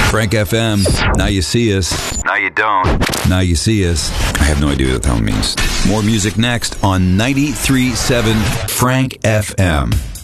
Frank FM. Now you see us. Now you don't. Now you see us. I have no idea what the hell it means. More music next on 93.7 Frank FM.